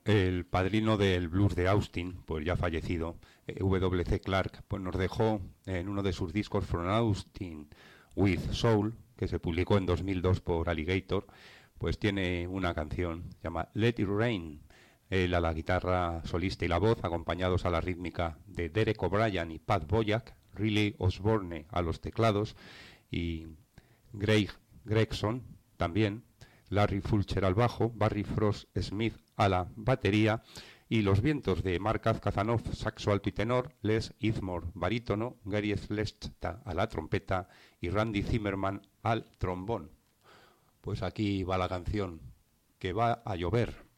el padrino del blues de Austin, pues ya fallecido, W. C. Clark, pues nos dejó en uno de sus discos From Austin with Soul, que se publicó en 2002 por Alligator, pues tiene una canción, se llama Let It Rain. Él a la guitarra solista y la voz, acompañados a la rítmica de Derek O'Brien y Pat Boyack, Riley Osborne a los teclados y Greg Gregson también, Larry Fulcher al bajo, Barry Frost Smith a la batería y los vientos de Mark Kazanov, saxo alto y tenor, Les Izmore barítono, Gary Slechta a la trompeta y Randy Zimmerman al trombón. Pues aquí va la canción, que va a llover.